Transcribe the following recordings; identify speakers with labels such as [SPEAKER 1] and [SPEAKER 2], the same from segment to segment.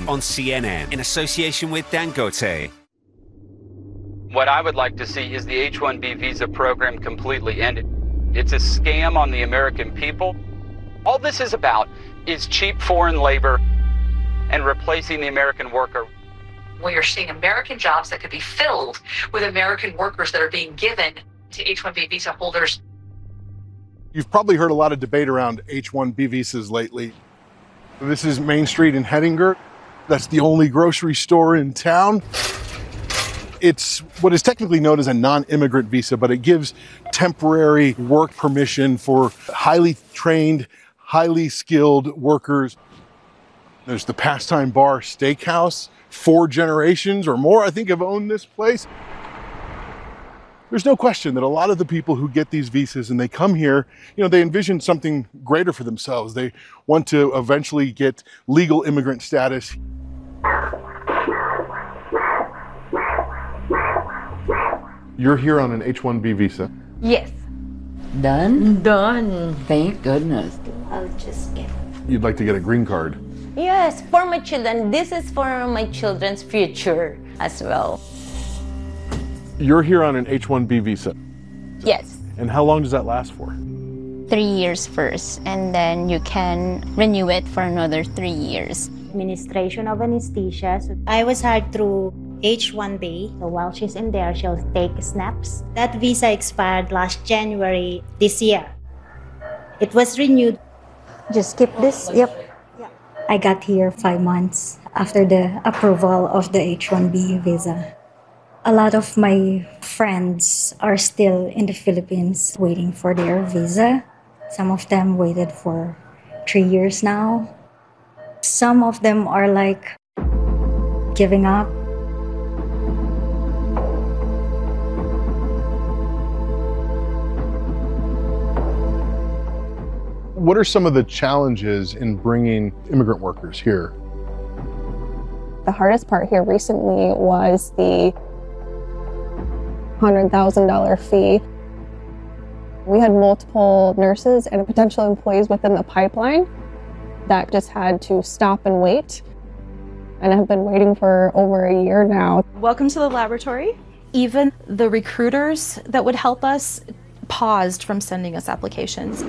[SPEAKER 1] Nation on CNN in association with Dangote.
[SPEAKER 2] What I would like to see is the H-1B visa program completely ended. It's a scam on the American people. All this is about is cheap foreign labor and replacing the American worker.
[SPEAKER 3] We are seeing American jobs that could be filled with American workers that are being given to H-1B visa holders.
[SPEAKER 4] You've probably heard a lot of debate around H-1B visas lately. This is Main Street in Hettinger. That's the only grocery store in town. It's what is technically known as a non-immigrant visa, but it gives temporary work permission for highly trained, highly skilled workers. There's the Pastime Bar Steakhouse. 4 generations or more, I think, have owned this place. There's no question that a lot of the people who get these visas and they come here, they envision something greater for themselves. They want to eventually get legal immigrant status. You're here on an H-1B visa.
[SPEAKER 5] Yes.
[SPEAKER 6] Done?
[SPEAKER 5] Done.
[SPEAKER 6] Thank goodness.
[SPEAKER 5] I'll just get it.
[SPEAKER 4] You'd like to get a green card.
[SPEAKER 5] Yes, for my children. This is for my children's future as well.
[SPEAKER 4] You're here on an H-1B visa.
[SPEAKER 5] Yes.
[SPEAKER 4] And how long does that last for?
[SPEAKER 7] 3 years first, and then you can renew it for another 3 years.
[SPEAKER 8] Administration of anesthesia. So I was hired through H-1B. So while she's in there, she'll take snaps. That visa expired last January this year. It was renewed. Just skip this. Yep. I got here 5 months after the approval of the H-1B visa. A lot of my friends are still in the Philippines waiting for their visa. Some of them waited for 3 years now. Some of them are like giving up.
[SPEAKER 4] What are some of the challenges in bringing immigrant workers here?
[SPEAKER 9] The hardest part here recently was the $100,000 fee. We had multiple nurses and potential employees within the pipeline that just had to stop and wait, and have been waiting for over a year now.
[SPEAKER 10] Welcome to the laboratory. Even the recruiters that would help us paused from sending us applications.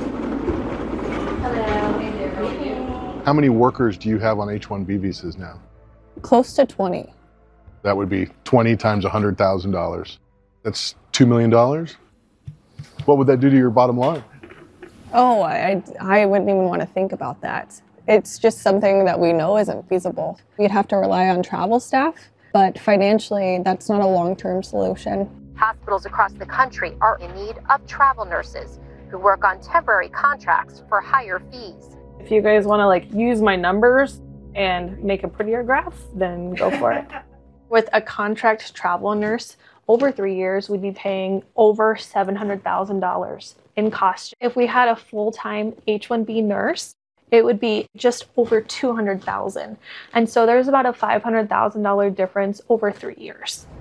[SPEAKER 4] How many workers do you have on H-1B visas now?
[SPEAKER 9] Close to 20.
[SPEAKER 4] That would be 20 times $100,000. That's $2 million? What would that do to your bottom line?
[SPEAKER 9] Oh, I wouldn't even want to think about that. It's just something that we know isn't feasible. We'd have to rely on travel staff, but financially, that's not a long-term solution.
[SPEAKER 11] Hospitals across the country are in need of travel nurses who work on temporary contracts for higher fees.
[SPEAKER 12] If you guys want to use my numbers and make a prettier graph, then go for it. With a contract travel nurse, over 3 years, we'd be paying over $700,000 in cost. If we had a full-time H-1B nurse, it would be just over $200,000. And so there's about a $500,000 difference over 3 years.